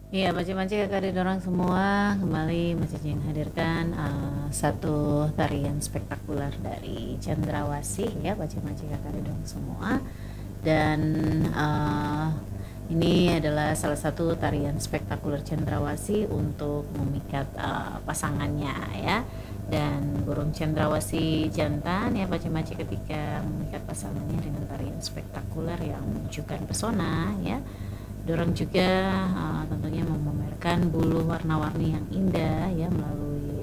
Iya, Paci-Paci kakak dorong semua kembali Mas Jin hadirkan satu tarian spektakuler dari Cendrawasih ya Paci-Paci kakak dorong semua dan ini adalah salah satu tarian spektakuler Cendrawasih untuk memikat pasangannya ya, dan burung cendrawasih jantan ya Paci-Paci ketika memikat pasangannya dengan tarian spektakuler yang menunjukkan pesona ya. Dorang juga tentunya memamerkan bulu warna-warni yang indah ya melalui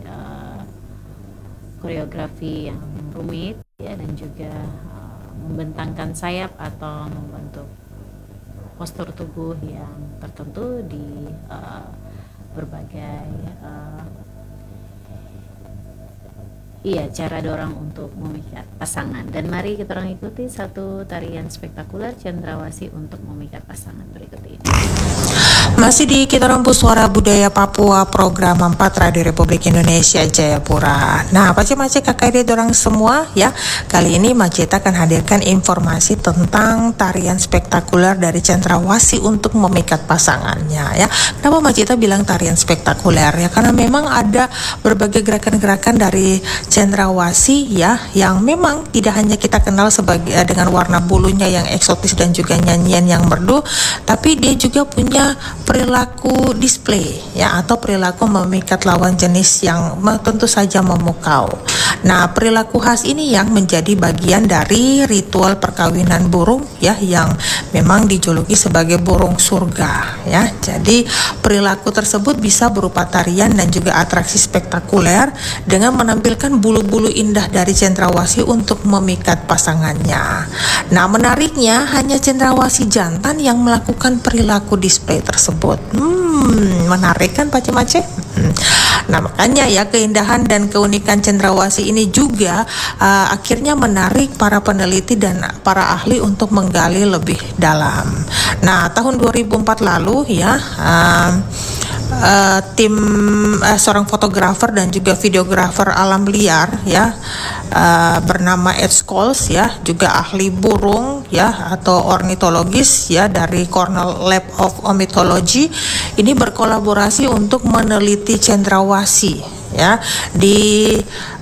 koreografi yang rumit ya, dan juga membentangkan sayap atau membentuk postur tubuh yang tertentu di berbagai cara dorang untuk memikat pasangan. Dan mari kita orang ikuti satu tarian spektakuler Cendrawasih untuk memikat pasangan berikut ini. Masih di Kita Rembus Suara Budaya Papua, program 4 Radio Republik Indonesia Jayapura. Nah, Paci-Paci kakak dorang semua ya. Kali ini Maceta akan hadirkan informasi tentang tarian spektakuler dari Cendrawasih untuk memikat pasangannya ya. Kenapa Maceta bilang tarian spektakuler ya? Karena memang ada berbagai gerakan-gerakan dari Cendrawasih ya, yang memang tidak hanya kita kenal sebagai dengan warna bulunya yang eksotis dan juga nyanyian yang merdu, tapi dia juga punya perilaku display ya, atau perilaku memikat lawan jenis yang tentu saja memukau. Nah, perilaku khas ini yang menjadi bagian dari ritual perkawinan burung ya, yang memang dijuluki sebagai burung surga ya. Jadi perilaku tersebut bisa berupa tarian dan juga atraksi spektakuler dengan menampilkan bulu-bulu indah dari Cendrawasih untuk memikat pasangannya. Nah, menariknya hanya Cendrawasih jantan yang melakukan perilaku display tersebut. Menarik kan Paci-Paci? Nah, makanya ya keindahan dan keunikan Cendrawasih ini juga akhirnya menarik para peneliti dan para ahli untuk menggali lebih dalam. Nah, tahun 2004 lalu ya, tim seorang fotografer dan juga videografer alam liar ya, bernama Ed Scholes ya, juga ahli burung ya atau ornitologis ya dari Cornell Lab of Ornithology, ini berkolaborasi untuk meneliti Cendrawasih ya di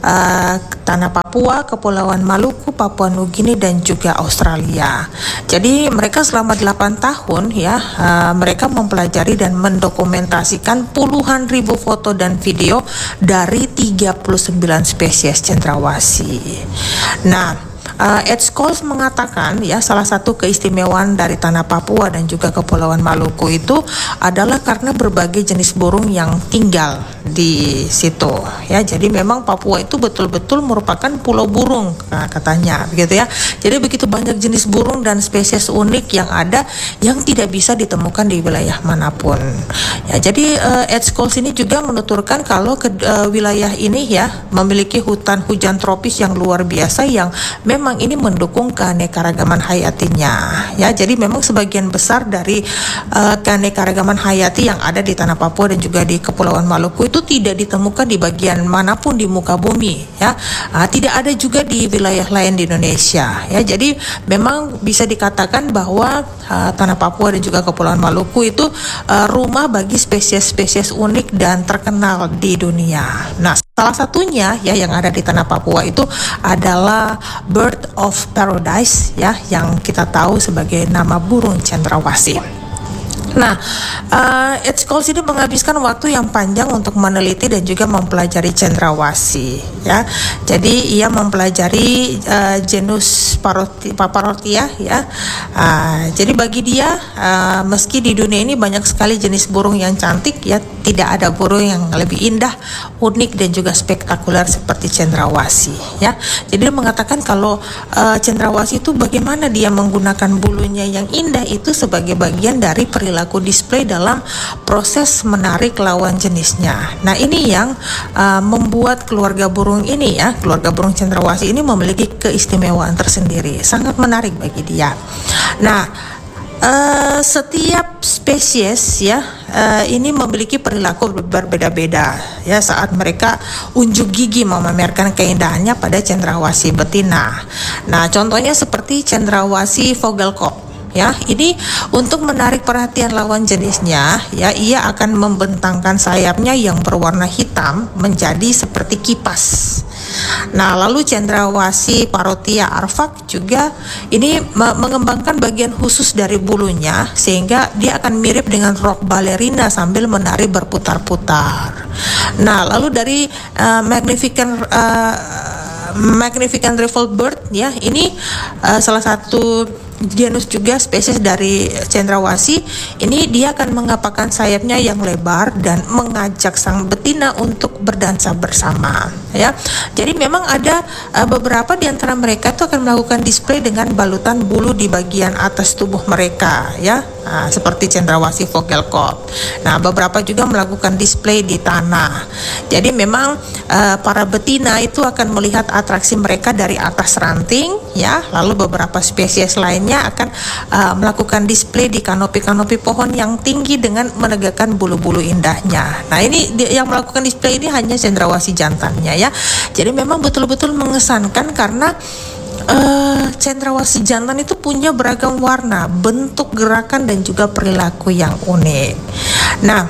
tanah Papua, Kepulauan Maluku, Papua Nugini dan juga Australia. Jadi mereka selama 8 tahun ya, mereka mempelajari dan mendokumentasikan puluhan ribu foto dan video dari 39 spesies Cendrawasih. Nah, Ed Scholes mengatakan ya, salah satu keistimewaan dari tanah Papua dan juga Kepulauan Maluku itu adalah karena berbagai jenis burung yang tinggal di situ ya. Jadi memang Papua itu betul-betul merupakan pulau burung katanya begitu ya. Jadi begitu banyak jenis burung dan spesies unik yang ada yang tidak bisa ditemukan di wilayah manapun. Ya, jadi Ed Scholes ini juga menuturkan kalau wilayah ini ya memiliki hutan hujan tropis yang luar biasa yang memang ini mendukung keanekaragaman hayatinya ya. Jadi memang sebagian besar dari keanekaragaman hayati yang ada di tanah Papua dan juga di Kepulauan Maluku itu tidak ditemukan di bagian manapun di muka bumi ya. Tidak ada juga di wilayah lain di Indonesia ya. Jadi memang bisa dikatakan bahwa tanah Papua dan juga Kepulauan Maluku itu rumah bagi spesies-spesies unik dan terkenal di dunia. Nah, salah satunya ya yang ada di tanah Papua itu adalah Bird of Paradise ya, yang kita tahu sebagai nama burung Cendrawasih. Nah, Ed Scholes ini menghabiskan waktu yang panjang untuk meneliti dan juga mempelajari Cendrawasih ya. Jadi ia mempelajari genus Paparotia ya. Jadi bagi dia meski di dunia ini banyak sekali jenis burung yang cantik ya, tidak ada burung yang lebih indah, unik dan juga spektakuler seperti Cendrawasih ya. Jadi dia mengatakan kalau Cendrawasih itu bagaimana dia menggunakan bulunya yang indah itu sebagai bagian dari perilaku display dalam proses menarik lawan jenisnya. Nah, ini yang membuat keluarga burung ini ya, keluarga burung Cendrawasih ini memiliki keistimewaan tersendiri, sangat menarik bagi dia. Nah, setiap spesies ya ini memiliki perilaku berbeda-beda ya saat mereka unjuk gigi memamerkan keindahannya pada Cendrawasih betina. Nah, contohnya seperti Cendrawasih Vogelkop ya, ini untuk menarik perhatian lawan jenisnya, ya, ia akan membentangkan sayapnya yang berwarna hitam menjadi seperti kipas. Nah, lalu cendrawasih Parotia arfak juga ini mengembangkan bagian khusus dari bulunya sehingga dia akan mirip dengan rok balerina sambil menari berputar-putar. Nah, lalu dari Magnificent Ruffled Bird, ya, ini salah satu genus juga spesies dari cendrawasih. Ini dia akan mengepakkan sayapnya yang lebar dan mengajak sang betina untuk berdansa bersama, ya. Jadi memang ada beberapa di antara mereka itu akan melakukan display dengan balutan bulu di bagian atas tubuh mereka, ya. Seperti cendrawasih Vogelkop. Nah, beberapa juga melakukan display di tanah. Jadi memang para betina itu akan melihat atraksi mereka dari atas ranting, ya. Lalu beberapa spesies lainnya akan melakukan display di kanopi-kanopi pohon yang tinggi dengan menegakkan bulu-bulu indahnya. Nah, ini yang melakukan display ini hanya cendrawasih jantannya, ya. Jadi memang betul-betul mengesankan karena cendrawasih jantan itu punya beragam warna, bentuk, gerakan, dan juga perilaku yang unik. Nah,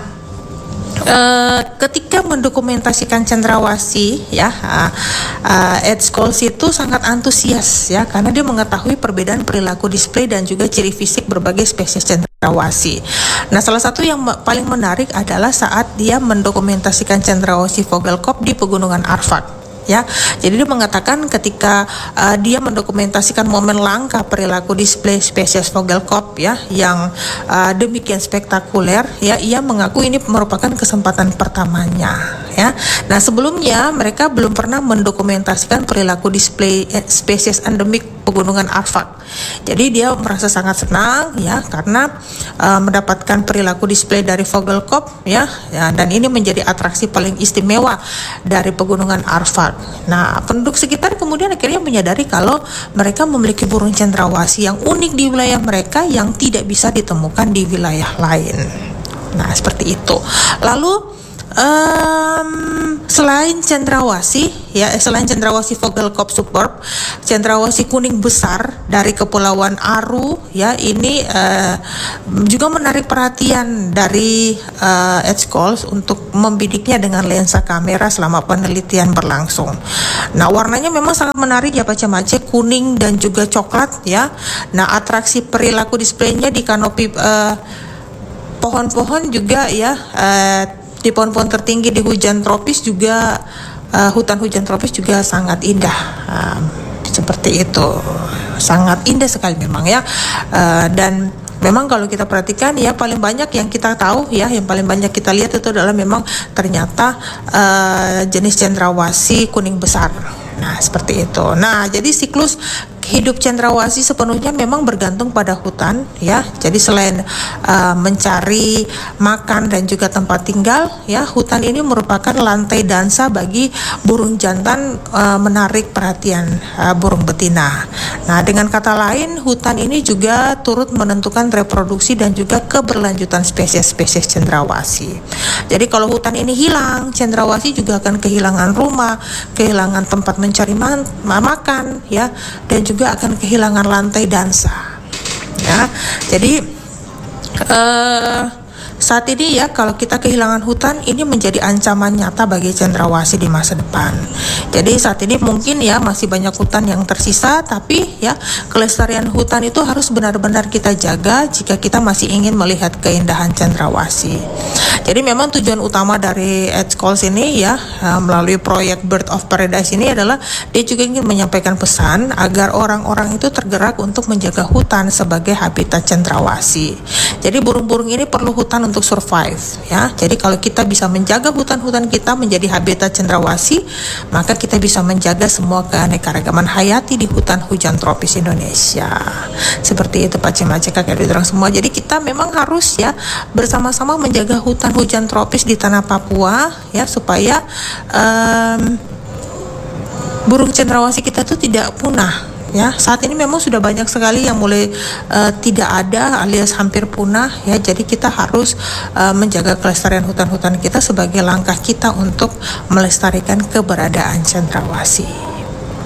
ketika mendokumentasikan cendrawasih, ya, Ed Scholes itu sangat antusias, ya, karena dia mengetahui perbedaan perilaku display dan juga ciri fisik berbagai spesies cendrawasih. Nah, salah satu yang paling menarik adalah saat dia mendokumentasikan cendrawasih Vogelkop di Pegunungan Arfak. Ya, jadi dia mengatakan ketika dia mendokumentasikan momen langka perilaku display spesies Vogelkop, ya, yang demikian spektakuler, ya, ia mengaku ini merupakan kesempatan pertamanya, ya. Nah, sebelumnya mereka belum pernah mendokumentasikan perilaku display spesies endemik Pegunungan Arfak. Jadi dia merasa sangat senang, ya, karena mendapatkan perilaku display dari Vogelkop, ya, dan ini menjadi atraksi paling istimewa dari Pegunungan Arfak. Nah, penduduk sekitar kemudian akhirnya menyadari kalau mereka memiliki burung cendrawasih yang unik di wilayah mereka yang tidak bisa ditemukan di wilayah lain. Nah, seperti itu. Lalu selain cendrawasih Vogelkop superb, cendrawasih kuning besar dari Kepulauan Aru, ya, ini juga menarik perhatian dari Ed Scholes untuk membidiknya dengan lensa kamera selama penelitian berlangsung. Nah, warnanya memang sangat menarik, ya, Pak Cemace, kuning dan juga coklat, ya. Nah, atraksi perilaku displaynya di kanopi pohon-pohon juga, ya, di pohon-pohon tertinggi di hujan tropis juga, hutan hujan tropis juga sangat indah, seperti itu, sangat indah sekali memang, ya. Dan memang kalau kita perhatikan, ya, paling banyak yang kita tahu, ya, yang paling banyak kita lihat itu adalah memang ternyata jenis cendrawasih kuning besar. Nah, seperti itu. Nah, jadi siklus hidup cendrawasih sepenuhnya memang bergantung pada hutan, ya. Jadi selain mencari makan dan juga tempat tinggal, ya, hutan ini merupakan lantai dansa bagi burung jantan, menarik perhatian burung betina. Nah, dengan kata lain, hutan ini juga turut menentukan reproduksi dan juga keberlanjutan spesies-spesies cendrawasih. Jadi kalau hutan ini hilang, cendrawasih juga akan kehilangan rumah, kehilangan tempat mencari makan, ya, dan juga akan kehilangan lantai dansa, ya. Jadi saat ini, ya, kalau kita kehilangan hutan, ini menjadi ancaman nyata bagi cendrawasih di masa depan. Jadi saat ini mungkin, ya, masih banyak hutan yang tersisa, tapi, ya, kelestarian hutan itu harus benar-benar kita jaga jika kita masih ingin melihat keindahan cendrawasih. Jadi memang tujuan utama dari Ed Scholes ini, ya, melalui proyek Bird of Paradise ini adalah dia juga ingin menyampaikan pesan agar orang-orang itu tergerak untuk menjaga hutan sebagai habitat cendrawasih. Jadi burung-burung ini perlu hutan untuk survive, ya. Jadi kalau kita bisa menjaga hutan-hutan kita menjadi habitat cendrawasih, maka kita bisa menjaga semua keanekaragaman hayati di hutan hujan tropis Indonesia. Seperti itu, Pak Cemace, kakak diorang semua. Jadi kita memang harus, ya, bersama-sama menjaga hutan hujan tropis di tanah Papua, ya, supaya burung cendrawasih kita tuh tidak punah. Ya, saat ini memang sudah banyak sekali yang mulai tidak ada alias hampir punah, ya. Jadi kita harus menjaga kelestarian hutan-hutan kita sebagai langkah kita untuk melestarikan keberadaan cendrawasih.